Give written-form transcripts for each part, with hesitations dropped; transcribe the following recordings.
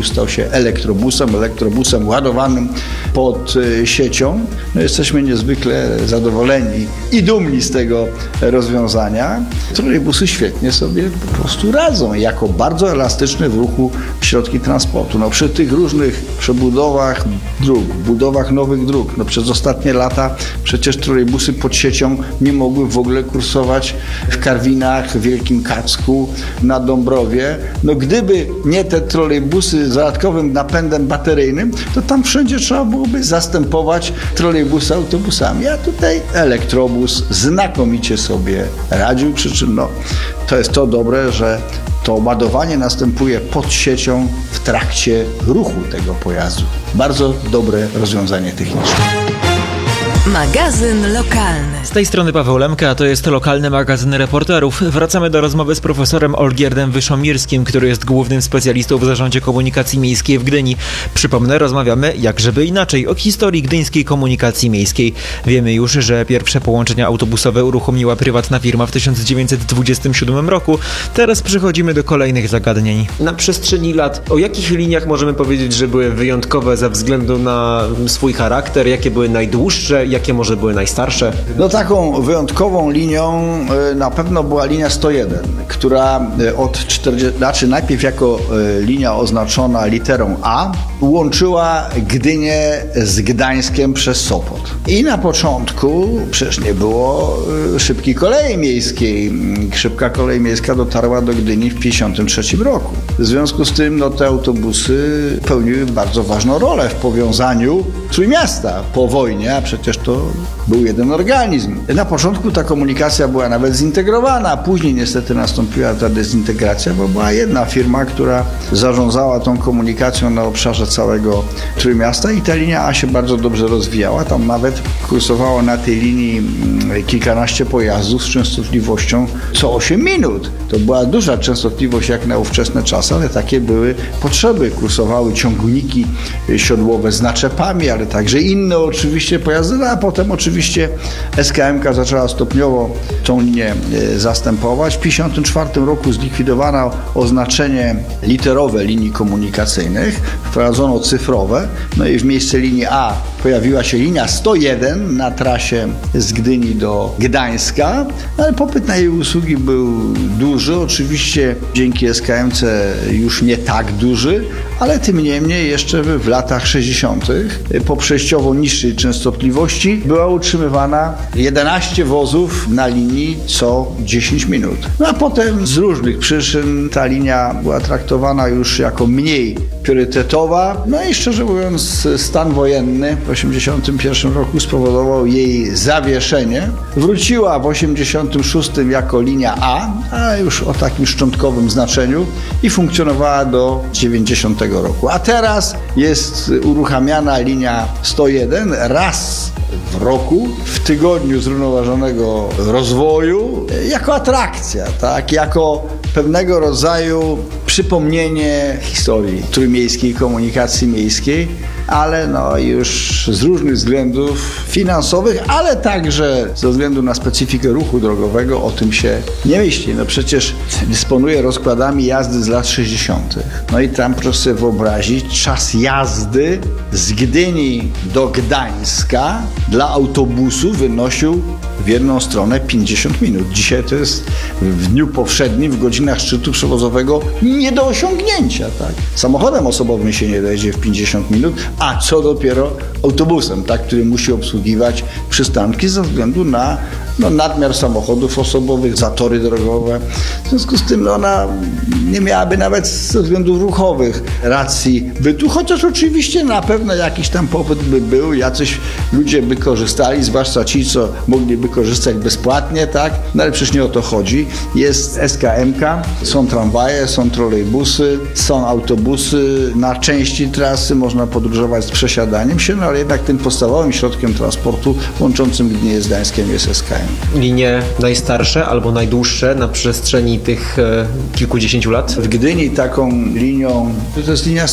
trolejbus stał się elektrobusem ładowanym pod siecią. No, jesteśmy niezwykle zadowoleni i dumni z tego rozwiązania. Trolejbusy świetnie sobie po prostu radzą jako bardzo elastyczne w ruchu środki transportu. No, przy tych różnych przebudowach dróg, budowach nowych dróg, no, przez ostatnie lata przecież trolejbusy pod siecią nie mogły w ogóle kursować w Karwinach, w Wielkim Kacku, na Dąbrowie. No, gdyby nie te trolejbusy z dodatkowym napędem bateryjnym, to tam wszędzie trzeba byłoby zastępować trolejbusy autobusami. A tutaj elektrobus znakomicie sobie radził, przy czym no, to jest to dobre, że to ładowanie następuje pod siecią w trakcie ruchu tego pojazdu. Bardzo dobre rozwiązanie techniczne. Magazyn lokalny. Z tej strony Paweł Lemka, a to jest lokalny magazyn reporterów. Wracamy do rozmowy z profesorem Olgierdem Wyszomirskim, który jest głównym specjalistą w Zarządzie Komunikacji Miejskiej w Gdyni. Przypomnę, rozmawiamy, jak żeby inaczej, o historii gdyńskiej komunikacji miejskiej. Wiemy już, że pierwsze połączenia autobusowe uruchomiła prywatna firma w 1927 roku. Teraz przechodzimy do kolejnych zagadnień. Na przestrzeni lat, o jakich liniach możemy powiedzieć, że były wyjątkowe ze względu na swój charakter? Jakie były najdłuższe? Jakie może były najstarsze? No, taką wyjątkową linią na pewno była linia 101, która najpierw jako linia oznaczona literą A łączyła Gdynię z Gdańskiem przez Sopot. I na początku przecież nie było szybkiej kolei miejskiej. Szybka kolej miejska dotarła do Gdyni w 1953 roku. W związku z tym no, te autobusy pełniły bardzo ważną rolę w powiązaniu Trójmiasta po wojnie, a przecież to był jeden organizm. Na początku ta komunikacja była nawet zintegrowana, później niestety nastąpiła ta dezintegracja, bo była jedna firma, która zarządzała tą komunikacją na obszarze całego Trójmiasta i ta linia A się bardzo dobrze rozwijała. Tam nawet kursowało na tej linii kilkanaście pojazdów z częstotliwością co 8 minut. To była duża częstotliwość jak na ówczesne czasy, ale takie były potrzeby. Kursowały ciągniki siodłowe z naczepami, ale także inne oczywiście pojazdy, no, a potem oczywiście SKM-ka zaczęła stopniowo tą linię zastępować. W 1954 roku zlikwidowano oznaczenie literowe linii komunikacyjnych, wprowadzono cyfrowe, no i w miejsce linii A pojawiła się linia 101 na trasie z Gdyni do Gdańska, ale popyt na jej usługi był duży, oczywiście dzięki SKM-ce już nie tak duży, ale tym niemniej jeszcze w latach 60. po przejściowo niższej częstotliwości była utrzymywana 11 wozów na linii co 10 minut. No a potem z różnych przyczyn ta linia była traktowana już jako mniej priorytetowa. No i szczerze mówiąc stan wojenny w 1981 roku spowodował jej zawieszenie. Wróciła w 1986 jako linia A, ale już o takim szczątkowym znaczeniu i funkcjonowała do 90 roku. A teraz jest uruchamiana linia 101 raz w roku, w tygodniu zrównoważonego rozwoju, jako atrakcja, tak? Jako pewnego rodzaju przypomnienie historii trójmiejskiej komunikacji miejskiej, ale no już z różnych względów finansowych, ale także ze względu na specyfikę ruchu drogowego o tym się nie myśli. No przecież dysponuje rozkładami jazdy z lat 60. No i tam proszę sobie wyobrazić, czas jazdy z Gdyni do Gdańska dla autobusu wynosił w jedną stronę 50 minut. Dzisiaj to jest w dniu powszednim, w godzinach szczytu przewozowego nie do osiągnięcia. Tak? Samochodem osobowym się nie dojedzie w 50 minut, a co dopiero autobusem, tak, który musi obsługiwać przystanki ze względu na nadmiar samochodów osobowych, zatory drogowe. W związku z tym ona nie miałaby nawet ze względów ruchowych racji bytu, chociaż oczywiście na pewno jakiś tam popyt by był, jacyś ludzie by korzystali, zwłaszcza ci, co mogliby korzystać bezpłatnie, tak? No ale przecież nie o to chodzi. Jest SKM-ka, są tramwaje, są trolejbusy, są autobusy, na części trasy można podróżować z przesiadaniem się, no ale jednak tym podstawowym środkiem transportu łączącym Gdynię z Gdańskiem jest SKM. Linie najstarsze albo najdłuższe na przestrzeni tych kilkudziesięciu lat? W Gdyni taką linią, to jest linia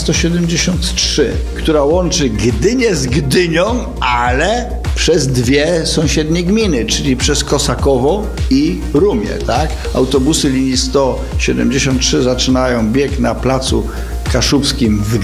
173, która łączy Gdynię z Gdynią, ale przez dwie sąsiednie gminy, czyli przez Kosakowo i Rumię, tak? Autobusy linii 173 zaczynają bieg na placu Kaszubskim w